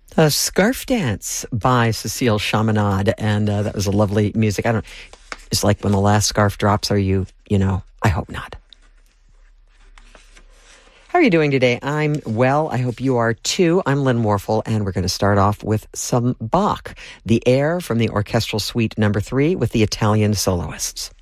Scarf Dance by Cecile Chaminade, and that was a lovely music. It's like when the last scarf drops, I hope not. How are you doing today? I'm well. I hope you are too. I'm Lynn Warfel, and we're going to start off with some Bach, the air from the Orchestral Suite No. 3 with the Italian soloists.